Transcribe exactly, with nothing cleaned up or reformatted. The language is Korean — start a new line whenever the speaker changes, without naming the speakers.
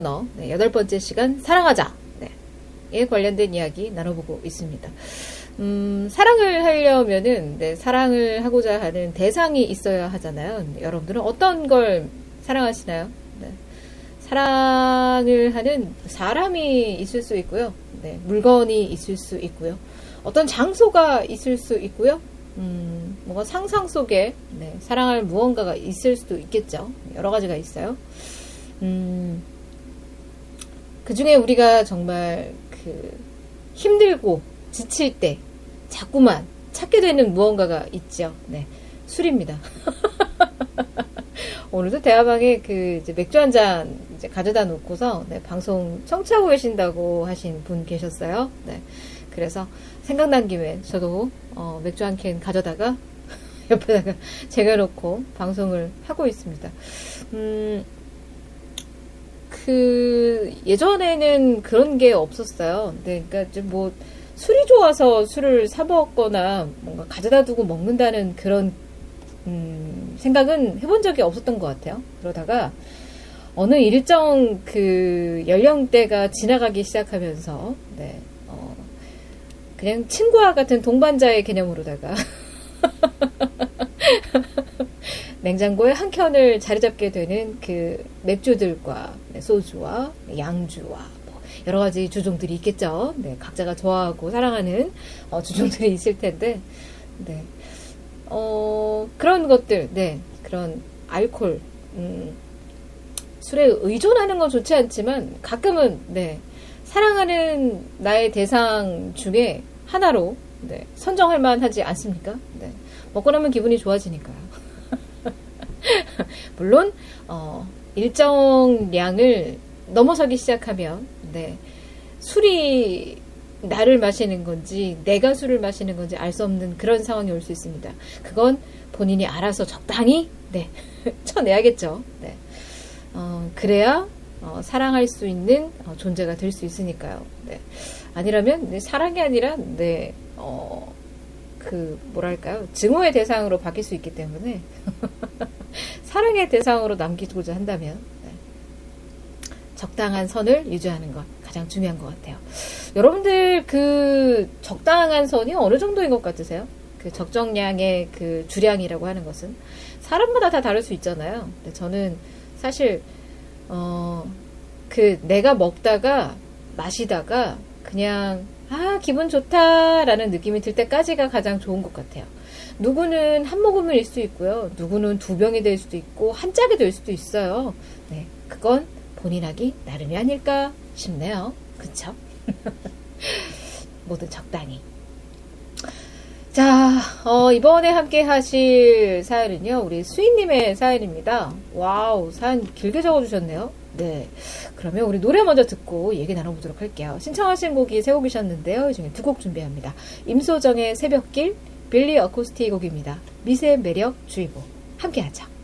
너, 네, 여덟 번째 시간 사랑하자. 네, 에 관련된 이야기 나눠보고 있습니다. 음, 사랑을 하려면은 네, 사랑을 하고자 하는 대상이 있어야 하잖아요. 네, 여러분들은 어떤 걸 사랑하시나요? 네, 사랑을 하는 사람이 있을 수 있고요. 네, 물건이 있을 수 있고요. 어떤 장소가 있을 수 있고요. 음, 뭔가 상상 속에 네, 사랑할 무언가가 있을 수도 있겠죠. 여러 가지가 있어요. 음, 그 중에 우리가 정말 그 힘들고 지칠 때 자꾸만 찾게 되는 무언가가 있죠. 네, 술입니다. 오늘도 대화방에 그 이제 맥주 한 잔 이제 가져다 놓고서 네, 방송 청취하고 계신다고 하신 분 계셨어요. 네, 그래서 생각난 김에 저도 어, 맥주 한 캔 가져다가 옆에다가 제가놓고 방송을 하고 있습니다. 음. 그 예전에는 그런 게 없었어요. 네, 그러니까 뭐 술이 좋아서 술을 사 먹거나 뭔가 가져다 두고 먹는다는 그런 음, 생각은 해본 적이 없었던 것 같아요. 그러다가 어느 일정 그 연령대가 지나가기 시작하면서 네, 어, 그냥 친구와 같은 동반자의 개념으로다가 냉장고에 한 켠을 자리 잡게 되는 그 맥주들과 소주와 양주와 뭐 여러 가지 주종들이 있겠죠. 네, 각자가 좋아하고 사랑하는 어, 주종들이 있을 텐데, 네, 어, 그런 것들, 네, 그런 알코올, 음, 술에 의존하는 건 좋지 않지만 가끔은 네, 사랑하는 나의 대상 중에 하나로 네, 선정할 만하지 않습니까? 네, 먹고 나면 기분이 좋아지니까요. 물론 어, 일정량을 넘어서기 시작하면 네, 술이 나를 마시는 건지 내가 술을 마시는 건지 알 수 없는 그런 상황이 올 수 있습니다. 그건 본인이 알아서 적당히 네, 쳐내야겠죠. 네. 어, 그래야 어, 사랑할 수 있는 어, 존재가 될 수 있으니까요. 네. 아니라면 네, 사랑이 아니라 네, 어, 그 뭐랄까요, 증오의 대상으로 바뀔 수 있기 때문에 사랑의 대상으로 남기고자 한다면 네, 적당한 선을 유지하는 것 가장 중요한 것 같아요. 여러분들 그 적당한 선이 어느 정도인 것 같으세요? 그 적정량의 그 주량이라고 하는 것은 사람마다 다 다를 수 있잖아요. 근데 저는 사실 어, 그 내가 먹다가 마시다가 그냥 아 기분 좋다라는 느낌이 들 때까지가 가장 좋은 것 같아요. 누구는 한 모금일 수도 있고요. 누구는 두 병이 될 수도 있고 한 짝이 될 수도 있어요. 네, 그건 본인하기 나름이 아닐까 싶네요. 그쵸? 모두 적당히. 자, 어, 이번에 함께 하실 사연은요, 우리 수인님의 사연입니다. 와우, 사연 길게 적어주셨네요. 네. 그러면 우리 노래 먼저 듣고 얘기 나눠보도록 할게요. 신청하신 곡이 세 곡이셨는데요. 이 중에 두 곡 준비합니다. 임소정의 새벽길, 빌리 어쿠스틱 곡입니다. 미세 매력 주의보. 함께 하죠.